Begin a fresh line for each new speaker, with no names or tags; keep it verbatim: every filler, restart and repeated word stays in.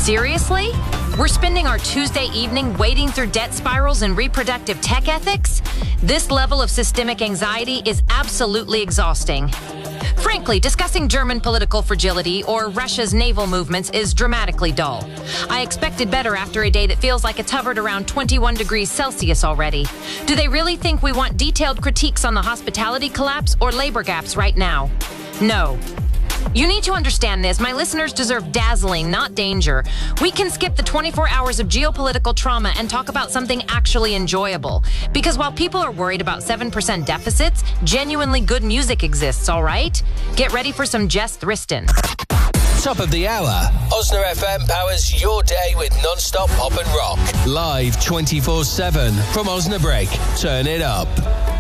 Seriously? We're spending our Tuesday evening wading through debt spirals and reproductive tech ethics? This level of systemic anxiety is absolutely exhausting. Frankly, discussing German political fragility or Russia's naval movements is dramatically dull. I expected better after a day that feels like it's hovered around twenty-one degrees Celsius already. Do they really think we want detailed critiques on the hospitality collapse or labor gaps right now? No. You need to understand this. My listeners deserve dazzling, not danger. We can skip the twenty-four hours of geopolitical trauma and talk about something actually enjoyable. Because while people are worried about seven percent deficits, genuinely good music exists, all right? Get ready for some Jess Thriston.
Top of the hour. Osna F M powers your day with non-stop pop and rock. Live twenty-four seven from Osnabrück. Turn it up.